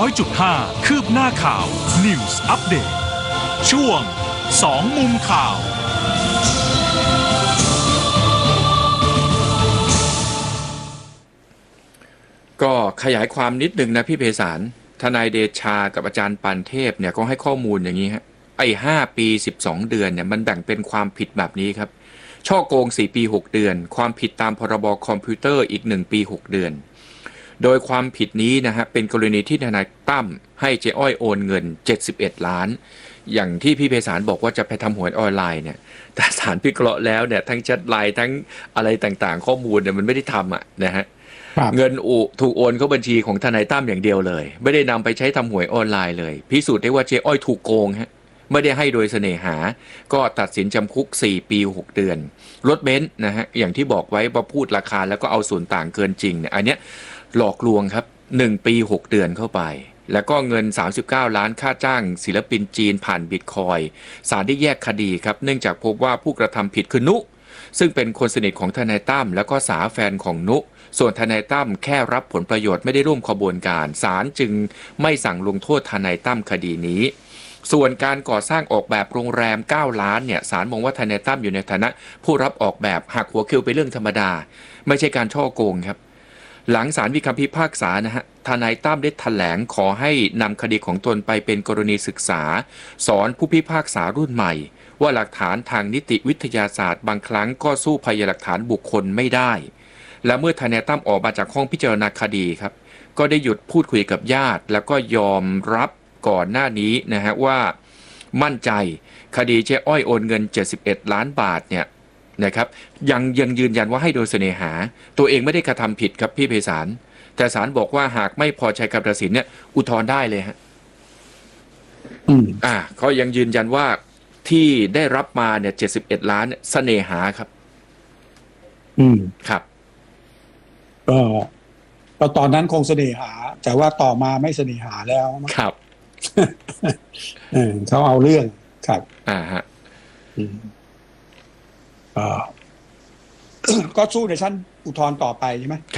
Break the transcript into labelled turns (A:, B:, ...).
A: 100.5 คืบหน้าข่าว News Update ช่วง2มุมข่าว
B: ก็ขยายความนิดนึงนะพี่เพศาลทนายเดชากับอาจารย์ปานเทพเนี่ยก็ให้ข้อมูลอย่างนี้ฮะ5 ปี12 เดือนเนี่ยมันแบ่งเป็นความผิดแบบนี้ครับช่อโกง4 ปี 6 เดือนความผิดตามพรบคอมพิวเตอร์อีก1 ปี 6 เดือนโดยความผิดนี้นะฮะเป็นกรณีที่ทนายตั้มให้เจ๊อ้อยโอนเงิน71 ล้านอย่างที่พี่เพศาลบอกว่าจะไปทำหวยออนไลน์เนี่ยแต่ศาลพิเคราะห์แล้วเนี่ยทั้งแชทไลน์ทั้งอะไรต่างๆข้อมูลเนี่ยมันไม่ได้ทำนะฮะเงินถูกโอนเข้าบัญชีของทนายตั้มอย่างเดียวเลยไม่ได้นำไปใช้ทำหวยออนไลน์เลยพิสูจน์ได้ว่าเจ๊อ้อยถูกโกงฮะไม่ได้ให้โดยเสน่หาก็ตัดสินจำคุก4 ปี 6 เดือนรถเบนซ์นะฮะอย่างที่บอกไว้ว่าพูดราคาแล้วก็เอาส่วนต่างเกินจริงเนี่ยอันเนี้ยหลอกลวงครับ1 ปี 6 เดือนเข้าไปแล้วก็เงิน39 ล้านค่าจ้างศิลปินจีนผ่านบิตคอยน์ศาลได้แยกคดีครับเนื่องจากพบว่าผู้กระทำผิดคือนุซึ่งเป็นคนสนิทของทนายตั้มแล้วก็สาแฟนของนุส่วนทนายตั้มแค่รับผลประโยชน์ไม่ได้ร่วมขบวนการศาลจึงไม่สั่งลงโทษทนายตั้มคดีนี้ส่วนการก่อสร้างออกแบบโรงแรม9 ล้านเนี่ยศาลมองว่าทนายตั้มอยู่ในฐานะผู้รับออกแบบหักหัวคิวเป็นเรื่องธรรมดาไม่ใช่การช่อโกงครับหลังศาลมีคำพิพากษานะฮะทนายตั้มได้แถลงขอให้นำคดีของตนไปเป็นกรณีศึกษาสอนผู้พิพากษารุ่นใหม่ว่าหลักฐานทางนิติวิทยาศาสตร์บางครั้งก็สู้พยานหลักฐานบุคคลไม่ได้และเมื่อทนายตั้มออกมาจากห้องพิจารณาคดีครับก็ได้หยุดพูดคุยกับญาติแล้วก็ยอมรับก่อนหน้านี้นะฮะว่ามั่นใจคดีเจ๊อ้อยโอนเงิน71 ล้านบาทเนี่ยนะครับยังยืนยันว่าให้โดยเสน่หาตัวเองไม่ได้กระทำผิดครับพี่ไพศาลแต่ศาลบอกว่าหากไม่พอใจคำตัดสินเนี่ยอุทธรณ์ได้เลยฮะเขายังยืนยันว่าที่ได้รับมาเนี่ย71 ล้านเสน่หาครับครับ
C: ก็ตอนนั้นคงเสน่หาแต่ว่าต่อมาไม่เสน่หาแล้ว
B: ครับ
C: เขาเอาเรื่องครับ
B: ฮะ
C: ก็สู้ในชั้นอุทธรณ์ต่อไปใช่ไหม